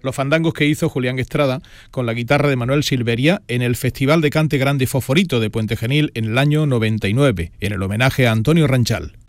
Los fandangos que hizo Julián Estrada con la guitarra de Manuel Silveria en el Festival de Cante Grande Foforito de Puente Genil en el año 99, en el homenaje a Antonio Ranchal.